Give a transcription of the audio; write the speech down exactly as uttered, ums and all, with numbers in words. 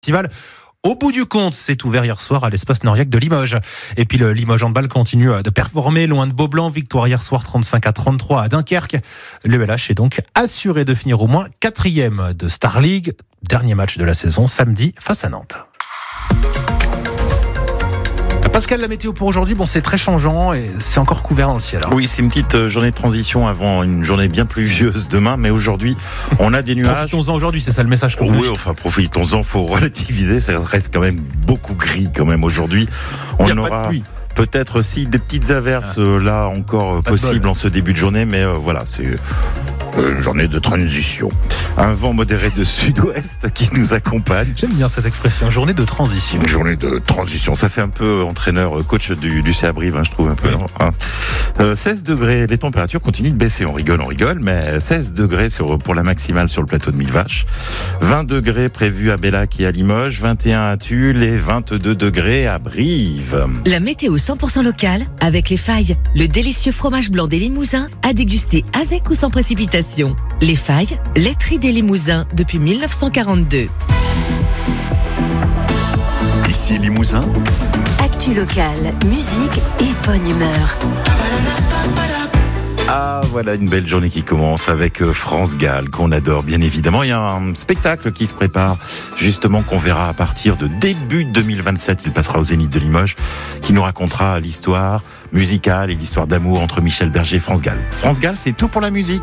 Festival. Au bout du compte, c'est ouvert hier soir à l'espace Noriac de Limoges. Et puis le Limoges Handball continue de performer loin de Beaublanc. Victoire hier soir trente-cinq à trente-trois à Dunkerque. Le L H est donc assuré de finir au moins quatrième de Star League. Dernier match de la saison samedi face à Nantes. Pascal, la météo pour aujourd'hui, bon, c'est très changeant et c'est encore couvert dans le ciel. Hein. Oui, c'est une petite journée de transition avant une journée bien pluvieuse demain, mais aujourd'hui, on a des nuages. Profitons-en aujourd'hui, c'est ça le message qu'on Oui, enfin, profitons-en, faut relativiser, ça reste quand même beaucoup gris quand même aujourd'hui. On Il y a aura pas de pluie. peut-être aussi des petites averses ah. là encore pas possibles en ce début de journée, mais euh, voilà, c'est une journée de transition. Un vent modéré de sud-ouest qui nous accompagne. J'aime bien cette expression, journée de transition. Une journée de transition, ça fait un peu entraîneur, coach du, du C A Brive, hein, je trouve un peu. Oui. Hein. Euh, seize degrés, les températures continuent de baisser, on rigole, on rigole, mais seize degrés sur, pour la maximale sur le plateau de Millevaches, vingt degrés prévus à Bellac et à Limoges, vingt et un à Tulle et vingt-deux degrés à Brive. La météo cent pour cent locale avec Les Failles, le délicieux fromage blanc des Limousins à déguster avec ou sans précipitation. Les Failles, laiterie des Limousins depuis dix-neuf cent quarante-deux. Ici Limousin. Actu locale, musique et bonne humeur. Ah, voilà une belle journée qui commence avec France Gall, qu'on adore bien évidemment. Il y a un spectacle qui se prépare, justement, qu'on verra à partir de début deux mille vingt-sept. Il passera au Zénith de Limoges, qui nous racontera l'histoire musicale et l'histoire d'amour entre Michel Berger et France Gall. France Gall, c'est tout pour la musique.